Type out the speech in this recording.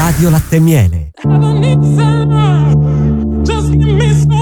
Radio Latte e Miele. Just give me some